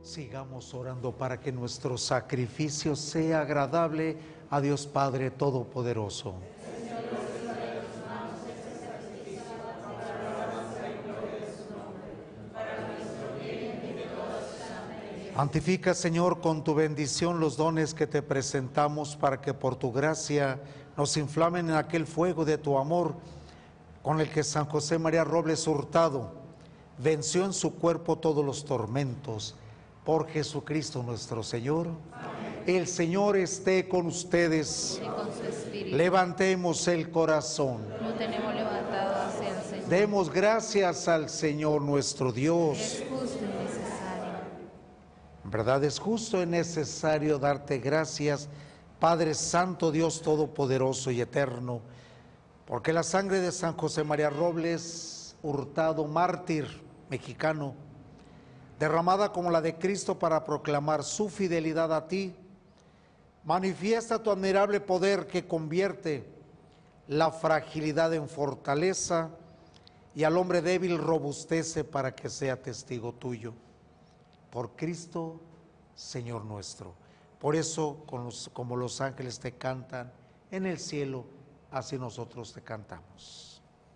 Sigamos orando para que nuestro sacrificio sea agradable a Dios Padre Todopoderoso. Santifica, Señor, con tu bendición los dones que te presentamos para que por tu gracia nos inflamen en aquel fuego de tu amor con el que San José María Robles Hurtado venció en su cuerpo todos los tormentos. Por Jesucristo nuestro Señor. Amén. El Señor esté con ustedes. Y con su espíritu. Levantemos el corazón. Lo tenemos levantado hacia el Señor. Demos gracias al Señor nuestro Dios. Es justo y necesario. En verdad es justo y necesario darte gracias, Padre Santo, Dios Todopoderoso y Eterno, porque la sangre de San José María Robles Hurtado, mártir mexicano, derramada como la de Cristo para proclamar su fidelidad a ti, manifiesta tu admirable poder que convierte la fragilidad en fortaleza y al hombre débil robustece para que sea testigo tuyo. Por Cristo, Señor nuestro. Por eso, como los ángeles te cantan en el cielo, así nosotros te cantamos.